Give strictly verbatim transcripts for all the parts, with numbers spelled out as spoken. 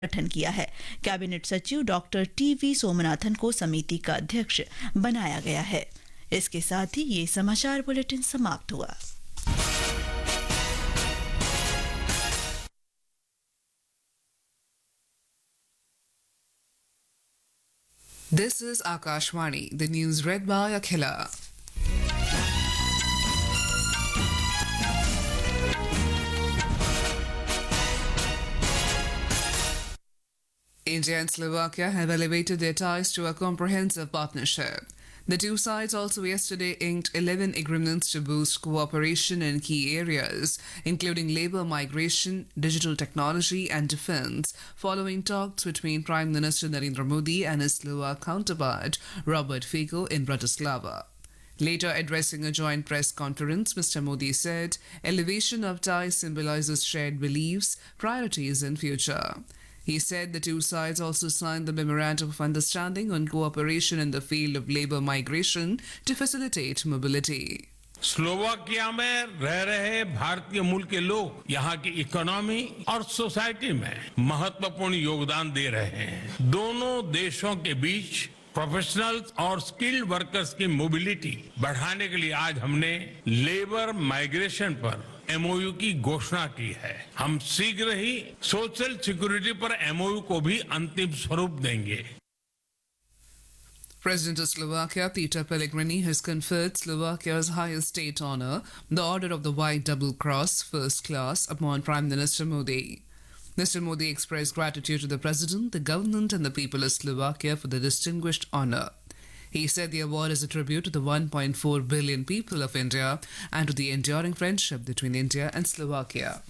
गठन किया है। कैबिनेट सचिव डॉक्टर टी वी सोमनाथन को समिति का अध्यक्ष बनाया गया है। इसके साथ ही ये समाचार बुलेटिन समाप्त हुआ। This is Akashvani, the news read by Akhila. India and Slovakia have elevated their ties to a comprehensive partnership. The two sides also yesterday inked eleven agreements to boost cooperation in key areas, including labour migration, digital technology and defence, following talks between Prime Minister Narendra Modi and his Slovak counterpart, Robert Fico, in Bratislava. Later addressing a joint press conference, Mister Modi said, elevation of ties symbolises shared beliefs, priorities and future. He said the two sides also signed the Memorandum of Understanding on cooperation in the field of labour migration to facilitate mobility. Slovakia में रह रहे भारतीय मूल के लोग यहाँ की economy और सोसाइटी में महत्वपूर्ण योगदान दे रहे हैं। दोनों देशों के बीच प्रोफेशनल्स और स्किल्ड वर्कर्स की मोबिलिटी बढ़ाने के लिए आज हमने लेबर माइग्रेशन पर एमओयू की घोषणा की है। हम शीघ्र ही सोशल सिक्योरिटी पर एमओयू को भी अंतिम स्वरूप देंगे। President of Slovakia, Peter Pellegrini, has conferred Slovakia's highest state honour, the Order of the White Double Cross, First Class, upon Prime Minister Modi. Mister Modi expressed gratitude to the President, the government and the people of Slovakia for the distinguished honour. He said the award is a tribute to the one point four billion people of India and to the enduring friendship between India and Slovakia.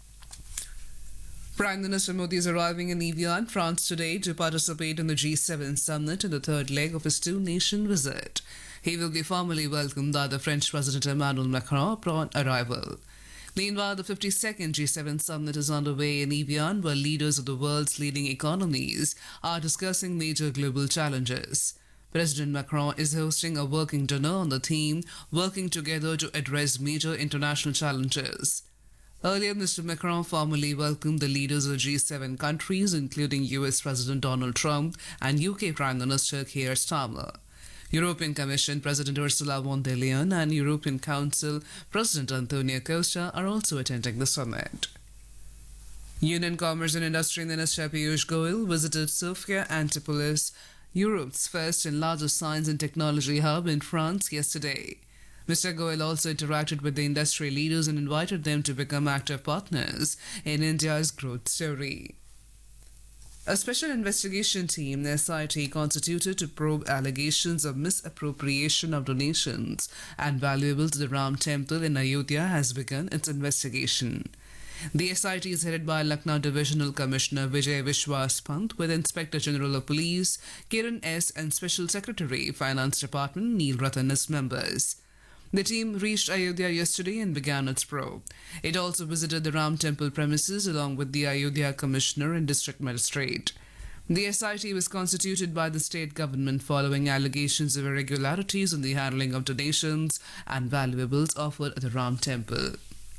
Prime Minister Modi is arriving in Evian, France today to participate in the G seven summit in the third leg of his two-nation visit. He will be formally welcomed by the French President Emmanuel Macron upon arrival. Meanwhile, the fifty-second G seven summit is underway in Evian, where leaders of the world's leading economies are discussing major global challenges. President Macron is hosting a working dinner on the theme Working Together to Address Major International Challenges. Earlier, Mister Macron formally welcomed the leaders of G seven countries, including U S President Donald Trump and U K Prime Minister Keir Starmer. European Commission President Ursula von der Leyen and European Council President Antonio Costa are also attending the summit. Union Commerce and Industry Minister Piyush Goyal visited Sofia Antipolis, Europe's first and largest science and technology hub in France yesterday. Mister Goyal also interacted with the industry leaders and invited them to become active partners in India's growth story. A special investigation team, the S I T, constituted to probe allegations of misappropriation of donations and valuables to the Ram Temple in Ayodhya has begun its investigation. The S I T is headed by Lucknow Divisional Commissioner Vijay Vishwas Pant, with Inspector General of Police Kiran S. and Special Secretary Finance Department Neil Ratan as members. The team reached Ayodhya yesterday and began its probe. It also visited the Ram Temple premises along with the Ayodhya Commissioner and District Magistrate. The S I T was constituted by the state government following allegations of irregularities in the handling of donations and valuables offered at the Ram Temple.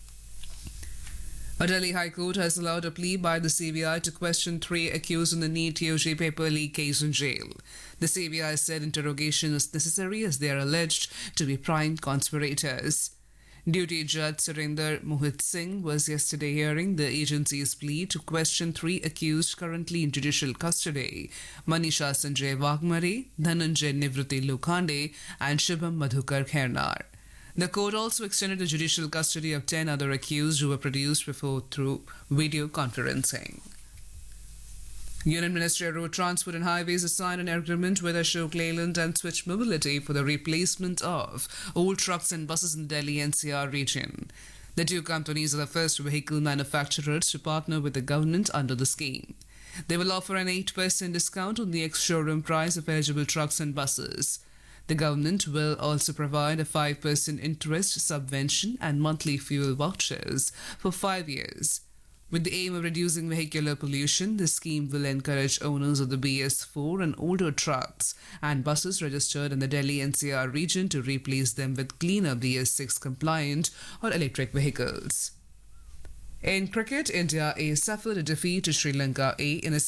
A Delhi High Court has allowed a plea by the C B I to question three accused in the NEET U G paper leak case in jail. The C B I said interrogation is necessary as they are alleged to be prime conspirators. Duty Judge Surinder Mohit Singh was yesterday hearing the agency's plea to question three accused currently in judicial custody: Manisha Sanjay Wagmare, Dhananjay Nivruti Lokhande, and Shubham Madhukar Khernar. The court also extended the judicial custody of ten other accused who were produced before through video conferencing. Union Ministry of Road Transport and Highways has signed an agreement with Ashok Leyland and Switch Mobility for the replacement of old trucks and buses in the Delhi N C R region. The two companies are the first vehicle manufacturers to partner with the government under the scheme. They will offer an eight percent discount on the ex-showroom price of eligible trucks and buses. The government will also provide a five percent interest subvention and monthly fuel vouchers for five years. With the aim of reducing vehicular pollution, the scheme will encourage owners of the B S four and older trucks and buses registered in the Delhi N C R region to replace them with cleaner B S six compliant or electric vehicles. In cricket, India A suffered a defeat to Sri Lanka A in a